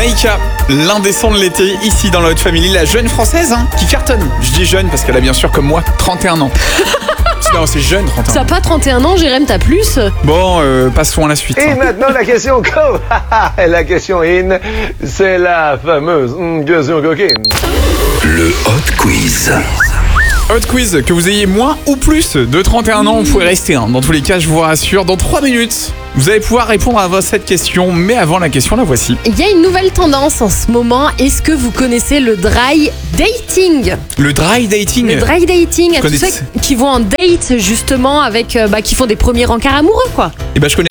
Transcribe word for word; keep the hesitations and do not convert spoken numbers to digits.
Maïka, l'indécent de l'été, ici dans la Hot Family, la jeune française hein, qui cartonne. Je dis jeune parce qu'elle a bien sûr comme moi trente et un ans. Non, c'est jeune, trente et un T'as ans. pas trente et un ans, Jérém, t'as plus. Bon, euh, passons à la suite. Et maintenant, la question co. La question in, c'est la fameuse mm, question coquine. Le Hot Quiz. Hot quiz, que vous ayez moins ou plus de trente et un ans, vous pouvez rester. Hein. Dans tous les cas, je vous rassure, dans trois minutes, vous allez pouvoir répondre à cette question. Mais avant la question, la voici. Il y a une nouvelle tendance en ce moment. Est-ce que vous connaissez le dry dating? Le dry dating. Le dry dating, à tous connaissez- ceux qui vont en date justement avec, euh, bah, qui font des premiers rencarts amoureux, quoi. Eh ben, je connais